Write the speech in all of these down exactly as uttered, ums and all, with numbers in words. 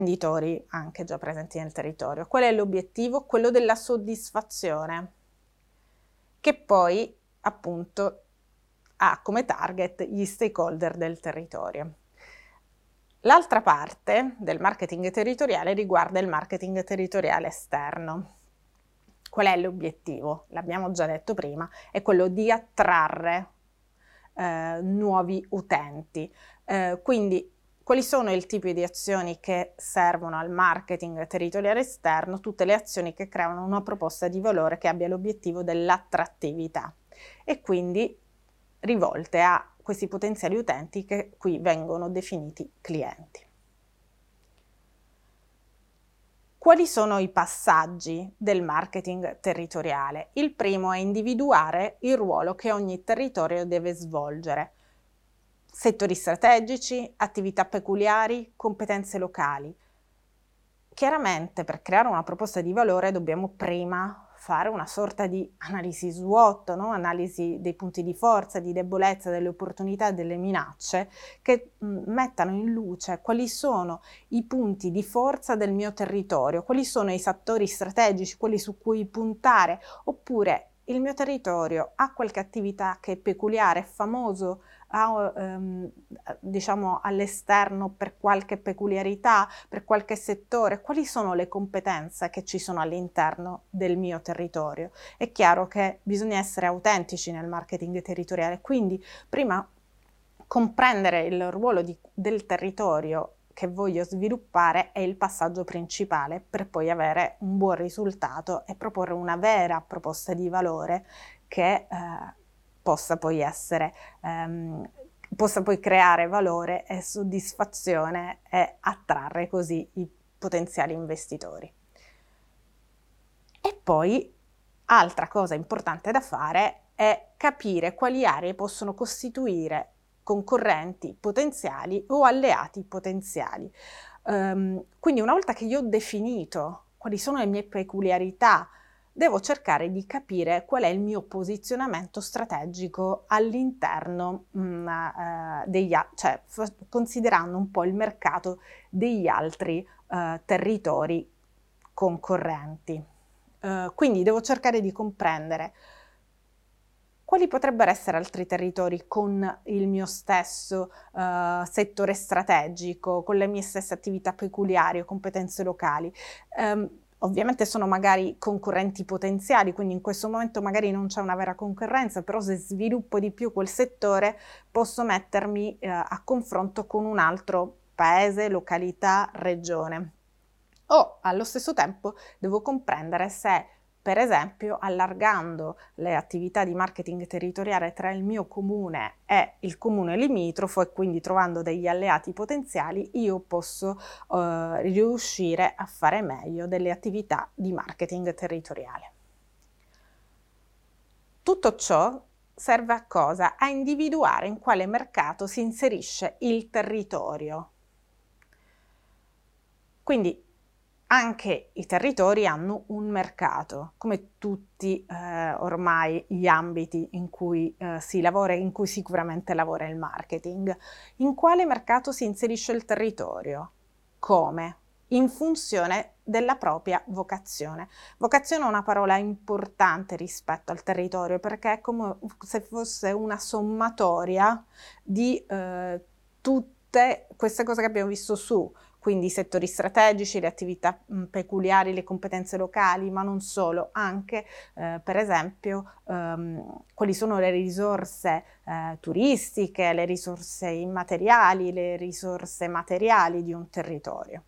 venditori anche già presenti nel territorio. Qual è l'obiettivo? Quello della soddisfazione, che poi appunto ha come target gli stakeholder del territorio. L'altra parte del marketing territoriale riguarda il marketing territoriale esterno. Qual è l'obiettivo? L'abbiamo già detto prima, è quello di attrarre eh, nuovi utenti. Eh, quindi quali sono il tipo di azioni che servono al marketing territoriale esterno? Tutte le azioni che creano una proposta di valore che abbia l'obiettivo dell'attrattività e quindi rivolte a questi potenziali utenti che qui vengono definiti clienti. Quali sono i passaggi del marketing territoriale? Il primo è individuare il ruolo che ogni territorio deve svolgere. Settori strategici, attività peculiari, competenze locali. Chiaramente per creare una proposta di valore dobbiamo prima fare una sorta di analisi SWOT, no? Analisi dei punti di forza, di debolezza, delle opportunità e delle minacce che mh, mettano in luce quali sono i punti di forza del mio territorio, quali sono i settori strategici, quelli su cui puntare, oppure il mio territorio ha qualche attività che è peculiare, è famoso, ha, ehm, diciamo all'esterno per qualche peculiarità, per qualche settore, quali sono le competenze che ci sono all'interno del mio territorio. È chiaro che bisogna essere autentici nel marketing territoriale, quindi prima comprendere il ruolo di, del territorio che voglio sviluppare è il passaggio principale per poi avere un buon risultato e proporre una vera proposta di valore che eh, possa poi essere ehm, possa poi creare valore e soddisfazione e attrarre così i potenziali investitori. E poi altra cosa importante da fare è capire quali aree possono costituire concorrenti potenziali o alleati potenziali. Um, quindi una volta che io ho definito quali sono le mie peculiarità, devo cercare di capire qual è il mio posizionamento strategico all'interno mh, uh, degli altri, cioè f- considerando un po' il mercato degli altri uh, territori concorrenti. Uh, quindi devo cercare di comprendere quali potrebbero essere altri territori con il mio stesso uh, settore strategico, con le mie stesse attività peculiari o competenze locali. Um, ovviamente sono magari concorrenti potenziali, quindi in questo momento magari non c'è una vera concorrenza, però se sviluppo di più quel settore posso mettermi uh, a confronto con un altro paese, località, regione. O allo stesso tempo devo comprendere se, per esempio, allargando le attività di marketing territoriale tra il mio comune e il comune limitrofo e quindi trovando degli alleati potenziali, io posso eh, riuscire a fare meglio delle attività di marketing territoriale. Tutto ciò serve a cosa? A individuare in quale mercato si inserisce il territorio. Quindi anche i territori hanno un mercato, come tutti eh, ormai gli ambiti in cui eh, si lavora e in cui sicuramente lavora il marketing. In quale mercato si inserisce il territorio? Come? In funzione della propria vocazione. Vocazione è una parola importante rispetto al territorio perché è come se fosse una sommatoria di eh, tutte queste cose che abbiamo visto su, quindi i settori strategici, le attività mh, peculiari, le competenze locali, ma non solo, anche eh, per esempio ehm, quali sono le risorse eh, turistiche, le risorse immateriali, le risorse materiali di un territorio.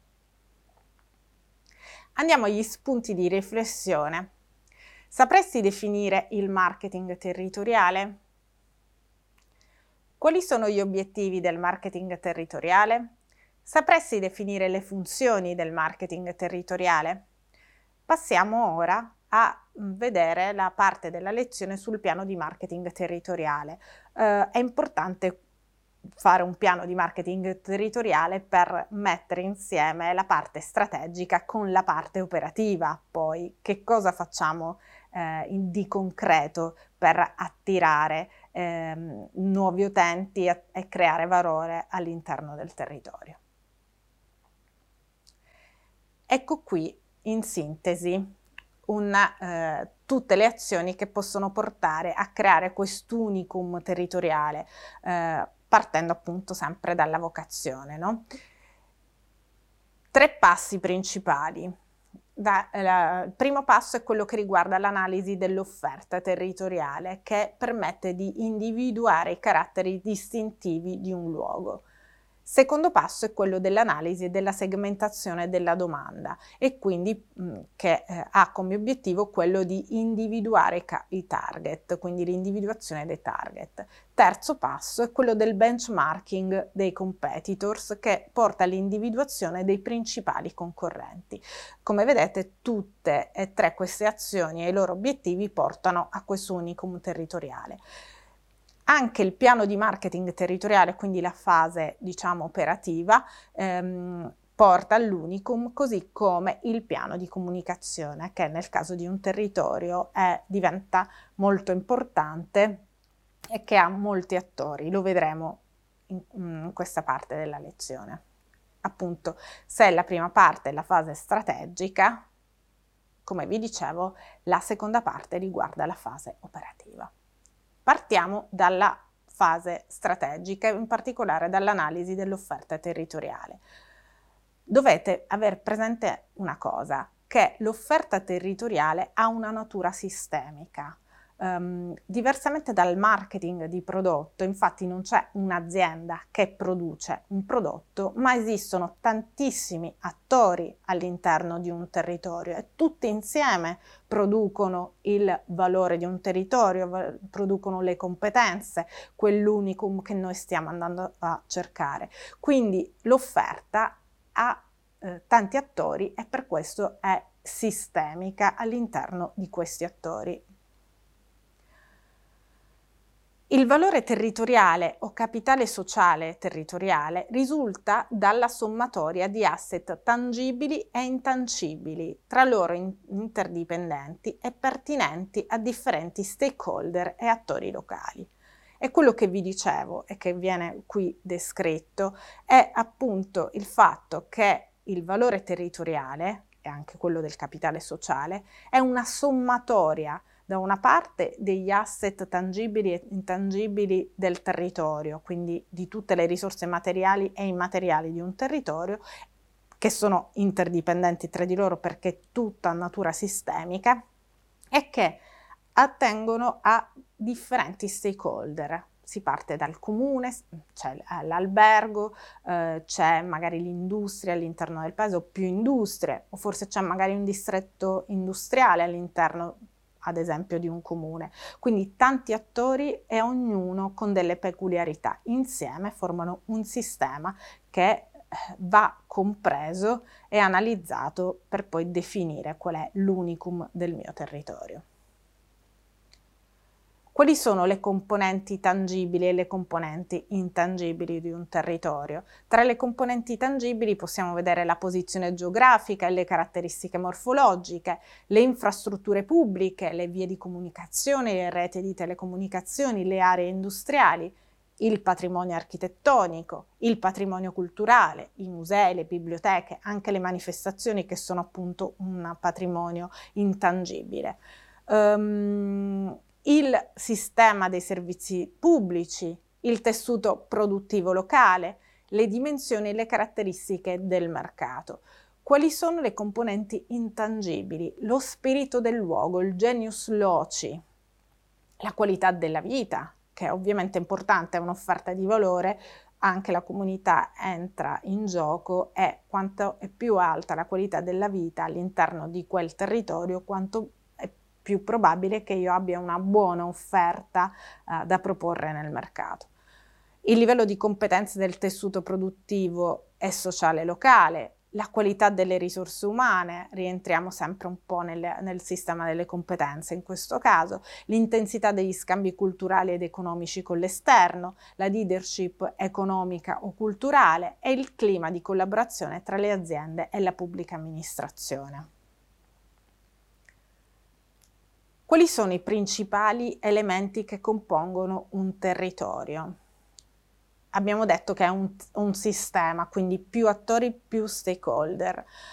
Andiamo agli spunti di riflessione. Sapresti definire il marketing territoriale? Quali sono gli obiettivi del marketing territoriale? Sapresti definire le funzioni del marketing territoriale? Passiamo ora a vedere la parte della lezione sul piano di marketing territoriale. Eh, è importante fare un piano di marketing territoriale per mettere insieme la parte strategica con la parte operativa. Poi, che cosa facciamo eh, in, di concreto per attirare ehm, nuovi utenti e, e creare valore all'interno del territorio? Ecco qui, in sintesi, una, eh, tutte le azioni che possono portare a creare quest'unicum territoriale, eh, partendo appunto sempre dalla vocazione, no? Tre passi principali. Da, la, il primo passo è quello che riguarda l'analisi dell'offerta territoriale, che permette di individuare i caratteri distintivi di un luogo. Secondo passo è quello dell'analisi e della segmentazione della domanda e quindi mh, che eh, ha come obiettivo quello di individuare i, ca- i target, quindi l'individuazione dei target. Terzo passo è quello del benchmarking dei competitors, che porta all'individuazione dei principali concorrenti. Come vedete, tutte e tre queste azioni e i loro obiettivi portano a questo unicum territoriale. Anche il piano di marketing territoriale, quindi la fase diciamo operativa, ehm, porta all'unicum, così come il piano di comunicazione, che nel caso di un territorio è, diventa molto importante e che ha molti attori. Lo vedremo in, in questa parte della lezione. Appunto, se la prima parte è la fase strategica, come vi dicevo, la seconda parte riguarda la fase operativa. Partiamo dalla fase strategica, in particolare dall'analisi dell'offerta territoriale. Dovete aver presente una cosa, che l'offerta territoriale ha una natura sistemica. Um, diversamente dal marketing di prodotto, infatti non c'è un'azienda che produce un prodotto, ma esistono tantissimi attori all'interno di un territorio e tutti insieme producono il valore di un territorio, producono le competenze, quell'unicum che noi stiamo andando a cercare. Quindi l'offerta ha eh, tanti attori e per questo è sistemica all'interno di questi attori. Il valore territoriale o capitale sociale territoriale risulta dalla sommatoria di asset tangibili e intangibili, tra loro in- interdipendenti e pertinenti a differenti stakeholder e attori locali. E quello che vi dicevo e che viene qui descritto è appunto il fatto che il valore territoriale, e anche quello del capitale sociale, è una sommatoria da una parte degli asset tangibili e intangibili del territorio, quindi di tutte le risorse materiali e immateriali di un territorio, che sono interdipendenti tra di loro perché tutta natura sistemica, e che attengono a differenti stakeholder. Si parte dal comune, c'è l'albergo, eh, c'è magari l'industria all'interno del paese o più industrie, o forse c'è magari un distretto industriale all'interno ad esempio di un comune. Quindi tanti attori e ognuno con delle peculiarità. Insieme formano un sistema che va compreso e analizzato per poi definire qual è l'unicum del mio territorio. Quali sono le componenti tangibili e le componenti intangibili di un territorio? Tra le componenti tangibili possiamo vedere la posizione geografica e le caratteristiche morfologiche, le infrastrutture pubbliche, le vie di comunicazione, le reti di telecomunicazioni, le aree industriali, il patrimonio architettonico, il patrimonio culturale, i musei, le biblioteche, anche le manifestazioni che sono appunto un patrimonio intangibile. Um, il sistema dei servizi pubblici, il tessuto produttivo locale, le dimensioni e le caratteristiche del mercato. Quali sono le componenti intangibili? Lo spirito del luogo, il genius loci, la qualità della vita, che è ovviamente importante, è un'offerta di valore, anche la comunità entra in gioco, e quanto è più alta la qualità della vita all'interno di quel territorio, quanto più probabile che io abbia una buona offerta eh, da proporre nel mercato. Il livello di competenze del tessuto produttivo e sociale locale, la qualità delle risorse umane, rientriamo sempre un po' nel, nel sistema delle competenze in questo caso, l'intensità degli scambi culturali ed economici con l'esterno, la leadership economica o culturale e il clima di collaborazione tra le aziende e la pubblica amministrazione. Quali sono i principali elementi che compongono un territorio? Abbiamo detto che è un, un sistema, quindi più attori, più stakeholder.